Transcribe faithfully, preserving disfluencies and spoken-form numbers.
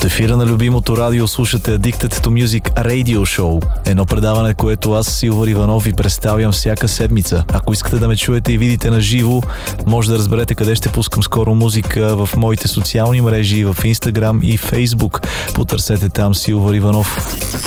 ефира на любимото радио слушате Addicted to Music Radio Show. Едно предаване, което аз, Силвър Иванов, ви представям всяка седмица. Ако искате да ме чуете и видите на живо, може да разберете къде ще пускам скоро музика в моите социални мрежи, в Instagram и Facebook. Потърсете там Силвър Иванов.